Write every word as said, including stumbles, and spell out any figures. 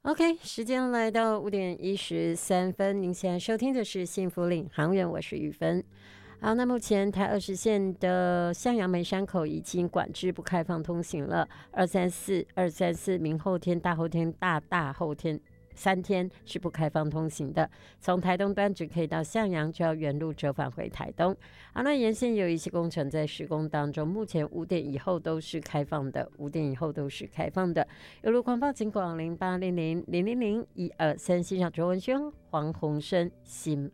OK， 时间来到五点一十三分，您现在收听的是幸福领航员，我是玉芬。好，那目前台二十线的向阳梅山口已经管制不开放通行了，二三四、二三四明后天、大后天、大大后天。三天是不开放通行的，从台东端只可以到向阳，就要原路折返回台东。好，那沿线有一些工程在施工当中，目前五点以后都是开放的，五点以后都是开放的。有路况报警广零八零零零零零一二三，欣赏卓文轩、黄鸿生、心